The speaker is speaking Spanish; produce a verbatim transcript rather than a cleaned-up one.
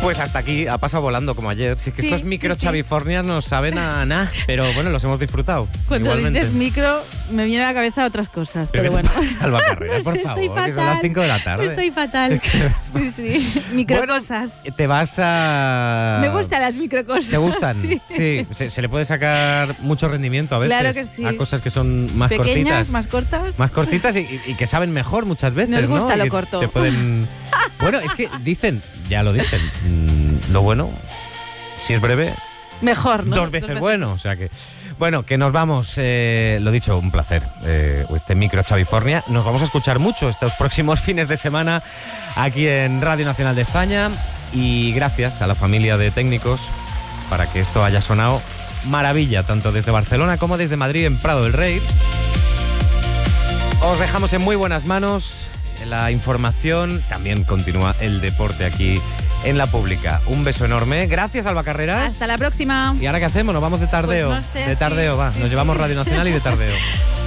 Pues hasta aquí, ha pasado volando como ayer. Sí, que Sí, estos micro sí, sí. chavifornias no saben a nada, pero bueno, los hemos disfrutado. Cuando igualmente. dices micro, me viene a la cabeza otras cosas, Pero pero, ¿qué te bueno. pasa, Alba Carrera, No por sé, favor, estoy que son las cinco de la tarde. Estoy fatal. Es que- Sí, sí. Micro Bueno, cosas. Te vas a... Me gustan las micro cosas. ¿Te gustan? Sí. Sí, se, se le puede sacar mucho rendimiento a veces. Claro que sí. A cosas que son más Pequeñas, cortitas. más cortas. Más cortitas y, y- y que saben mejor muchas veces, Nos ¿no? gusta Y lo que corto. Te pueden... Bueno, es que dicen, ya lo dicen, mm, lo bueno, si es breve, Mejor, ¿no? dos veces bueno. O sea que, bueno, que nos vamos, eh, lo dicho, un placer, eh, este micro Chavifornia. Nos vamos a escuchar mucho estos próximos fines de semana aquí en Radio Nacional de España. Y gracias a la familia de técnicos para que esto haya sonado maravilla, tanto desde Barcelona como desde Madrid en Prado del Rey. Os dejamos en muy buenas manos la información, también continúa el deporte aquí en La Pública. Un beso enorme, gracias Alba Carreras. Hasta la próxima. ¿Y ahora qué hacemos? ¿Nos vamos de tardeo? Pues no sé, de tardeo, sí, va, sí, nos llevamos sí. Radio Nacional y de tardeo.